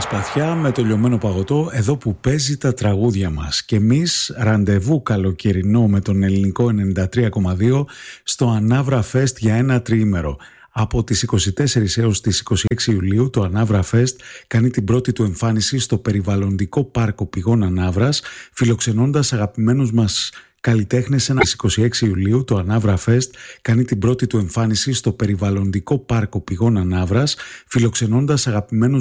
Σπαθιά με το λιωμένο παγωτό, εδώ που παίζει τα τραγούδια μας. Και εμείς ραντεβού καλοκαιρινό με τον ελληνικό 93,2 στο Ανάβρα Fest για ένα τριήμερο. Από τις 24 έως τις 26 Ιουλίου το Ανάβρα Fest κάνει την πρώτη του εμφάνιση στο περιβαλλοντικό πάρκο Πηγών Ανάβρας, φιλοξενώντας αγαπημένους μας καλλιτέχνες. Στις 26 Ιουλίου το Ανάβρα Fest κάνει την πρώτη του εμφάνιση στο περιβαλλοντικό πάρκο Πηγών Ανάβρας, φιλοξενώντας αγαπημένους